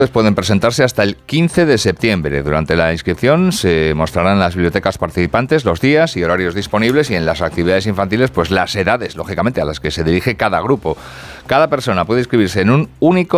pueden presentarse hasta el 15 de septiembre. Durante la inscripción se mostrarán en las bibliotecas participantes los días y horarios disponibles y en las actividades infantiles pues las edades, lógicamente, a las que se dirige cada grupo. Cada persona puede inscribirse en un único